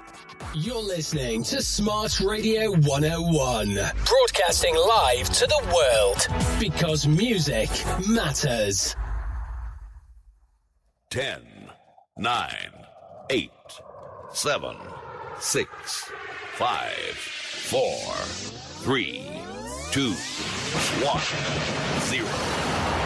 You're listening to Smart Radio 101, broadcasting live to the world because music matters. 10, 9, 8, 7, 6, 5, 4, 3, 2, 1, 0.